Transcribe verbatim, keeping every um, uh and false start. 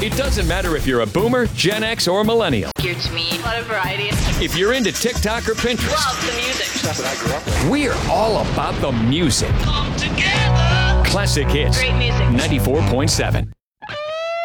It doesn't matter if you're a boomer, Gen X, or millennial. Geared to me. A lot of variety. If you're into TikTok or Pinterest. Love the music. Stuff that I grew up with. We're all about the music. Come together. Classic Hits. Great music. ninety-four point seven.